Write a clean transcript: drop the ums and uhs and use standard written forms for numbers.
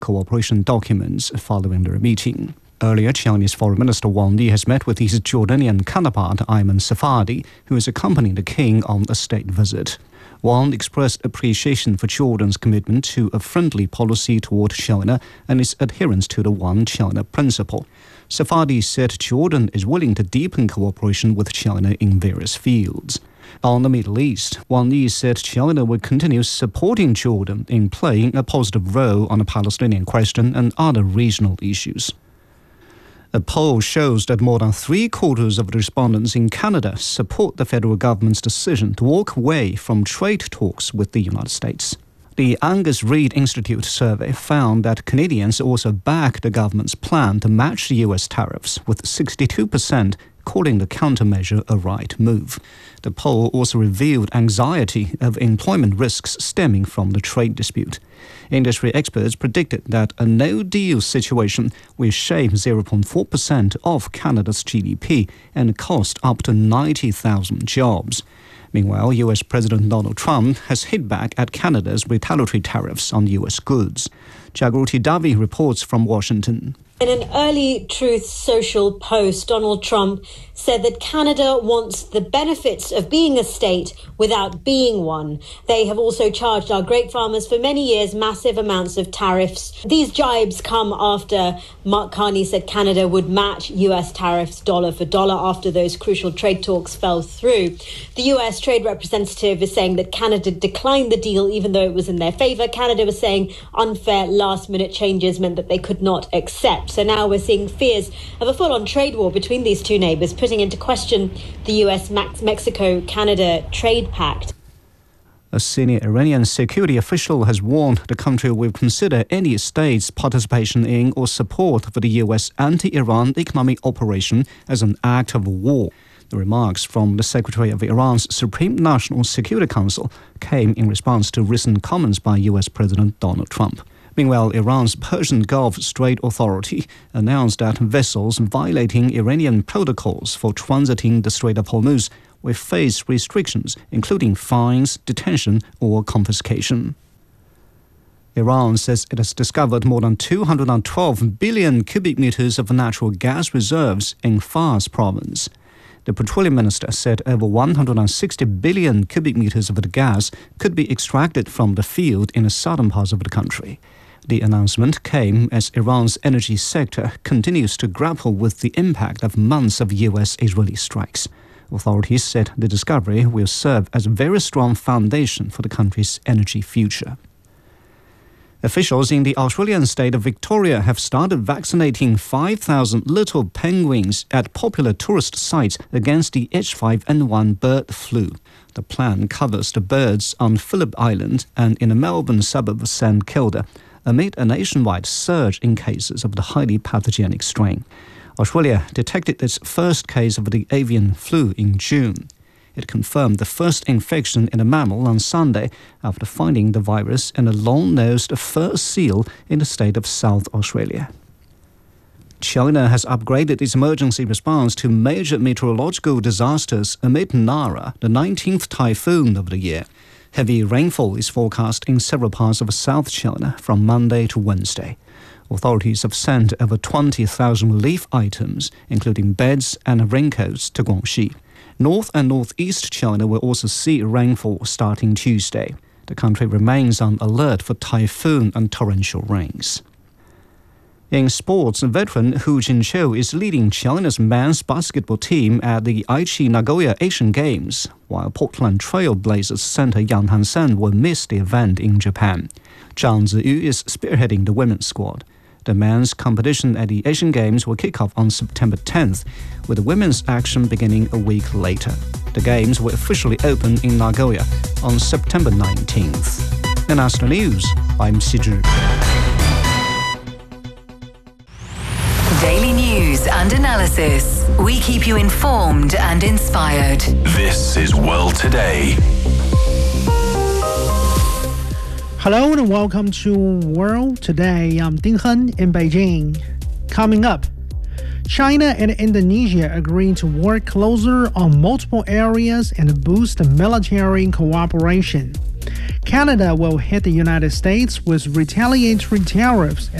cooperation documents following their meeting. Earlier, Chinese Foreign Minister Wang Yi has met with his Jordanian counterpart Ayman Safadi, who is accompanying the king on a state visit. Wang expressed appreciation for Jordan's commitment to a friendly policy toward China and its adherence to the One China principle. Safadi said Jordan is willing to deepen cooperation with China in various fields. On the Middle East, Wang Yi said China will continue supporting Jordan in playing a positive role on the Palestinian question and other regional issues. A poll shows that more than 3/4 of the respondents in Canada support the federal government's decision to walk away from trade talks with the United States. The Angus Reid Institute survey found that Canadians also back the government's plan to match the U.S. tariffs, with 62% calling the countermeasure a right move. The poll also revealed anxiety of employment risks stemming from the trade dispute. Industry experts predicted that a no-deal situation will shave 0.4% of Canada's GDP and cost up to 90,000 jobs. Meanwhile, U.S. President Donald Trump has hit back at Canada's retaliatory tariffs on U.S. goods. Jagrati Davi reports from Washington. In an early Truth Social post, Donald Trump said that Canada wants the benefits of being a state without being one. They have also charged our grape farmers for many years massive amounts of tariffs. These jibes come after Mark Carney said Canada would match US tariffs dollar for dollar after those crucial trade talks fell through. The US trade representative is saying that Canada declined the deal even though it was in their favour. Canada was saying unfair last-minute changes meant that they could not accept. So now we're seeing fears of a full-on trade war between these two neighbours, putting into question the US-Mexico-Canada trade pact. A senior Iranian security official has warned the country will consider any state's participation in or support for the US anti-Iran economic operation as an act of war. The remarks from the Secretary of Iran's Supreme National Security Council came in response to recent comments by US President Donald Trump. Meanwhile, Iran's Persian Gulf Strait Authority announced that vessels violating Iranian protocols for transiting the Strait of Hormuz will face restrictions, including fines, detention, or confiscation. Iran says it has discovered more than 212 billion cubic meters of natural gas reserves in Fars province. The petroleum minister said over 160 billion cubic meters of the gas could be extracted from the field in the southern parts of the country. The announcement came as Iran's energy sector continues to grapple with the impact of months of US-Israeli strikes. Authorities said the discovery will serve as a very strong foundation for the country's energy future. Officials in the Australian state of Victoria have started vaccinating 5,000 little penguins at popular tourist sites against the H5N1 bird flu. The plan covers the birds on Phillip Island and in the Melbourne suburb of St Kilda, amid a nationwide surge in cases of the highly pathogenic strain. Australia detected its first case of the avian flu in June. It confirmed the first infection in a mammal on Sunday after finding the virus in a long-nosed fur seal in the state of South Australia. China has upgraded its emergency response to major meteorological disasters amid Nara, the 19th typhoon of the year. Heavy rainfall is forecast in several parts of South China from Monday to Wednesday. Authorities have sent over 20,000 relief items, including beds and raincoats, to Guangxi. North and northeast China will also see rainfall starting Tuesday. The country remains on alert for typhoon and torrential rains. In sports, veteran Hu Jintao is leading China's men's basketball team at the Aichi Nagoya Asian Games, while Portland Trail Blazers center Yang Hansen will miss the event in Japan. Zhang Ziyu is spearheading the women's squad. The men's competition at the Asian Games will kick off on September 10th, with the women's action beginning a week later. The Games will officially open in Nagoya on September 19th. In National News, I'm Xizhi. Daily news and analysis. We keep you informed and inspired. This is World Today. Hello and welcome to World Today. I'm Ding Hen in Beijing. Coming up, China and Indonesia agreeing to work closer on multiple areas and boost military cooperation. Canada will hit the United States with retaliatory tariffs